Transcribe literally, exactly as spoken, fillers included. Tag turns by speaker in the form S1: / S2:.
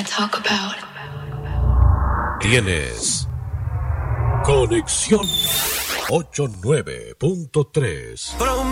S1: talk about.
S2: Tienes Conexión ochenta y nueve punto tres.